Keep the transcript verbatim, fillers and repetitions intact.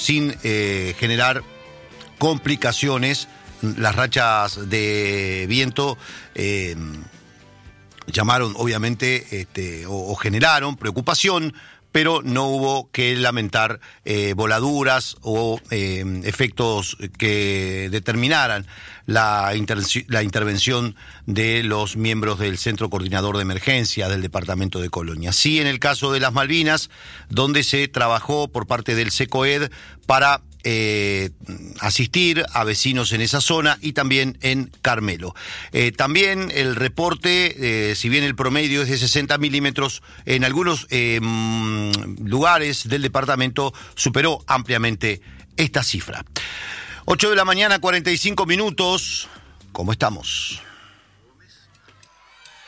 sin eh, generar complicaciones. Las rachas de viento eh, llamaron, obviamente, este, o, o generaron preocupación, pero no hubo que lamentar eh, voladuras o eh, efectos que determinaran la, inter- la intervención de los miembros del Centro Coordinador de Emergencia del Departamento de Colonia. Sí, en el caso de las Malvinas, donde se trabajó por parte del SECOED para Eh, asistir a vecinos en esa zona y también en Carmelo. Eh, también el reporte, eh, si bien el promedio es de sesenta milímetros, en algunos eh, lugares del departamento superó ampliamente esta cifra. ocho de la mañana, cuarenta y cinco minutos. ¿Cómo estamos?